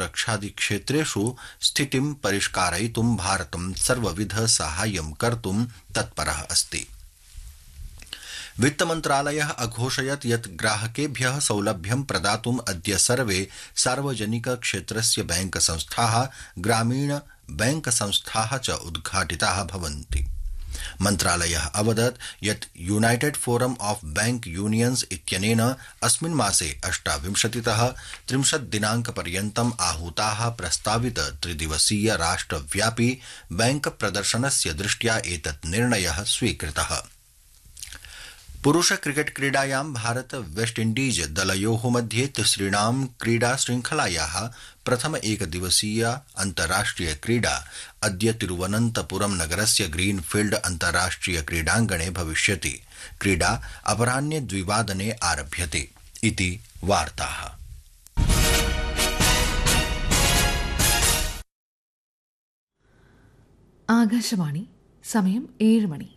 सुरक्षादि क्षेत्रेषु स्थितिं परिष्कारयितुं भारतं सर्वविध साहाय्यं कर्तुं तत्परः अस्ति। वित्तमन्त्रालयः अघोषयत् यत् ग्राहकेभ्यः सौलभ्यं प्रदातुम् अद्य सर्वे सार्वजनिक क्षेत्रस्य बैंक संस्थाः ग्रामीण बैंक संस्थाः च उद्घाटिताः भवन्ति। मन्त्रालयः अवदत् यत् United forum of bank unions इत्यनेन अस्मिन् मासे 28तः 30 दिनाङ्कपर्यन्तम् आहूताः प्रस्तावित त्रिदिवसीय राष्ट्रव्यापी बैंक प्रदर्शनस्य दृष्ट्या एतत् निर्णयः स्वीकृतः। पुरुष क्रिकेट क्रीडायां भारत वेस्ट इंडीज दलयोः मध्ये तिसृणां क्रीडा श्रृंखलायाः प्रथम एकदिवसीय अन्ताराष्ट्रिय क्रीडा अद्य तिरुवनन्तपुरम नगरस्य ग्रीनफील्ड अन्ताराष्ट्रिय क्रीडाङ्गणे भविष्यति। क्रीडा अपराह्ने 2 वादने आरभ्यते इति वार्ताः। ആകാശവാണി സമയം 7 മണി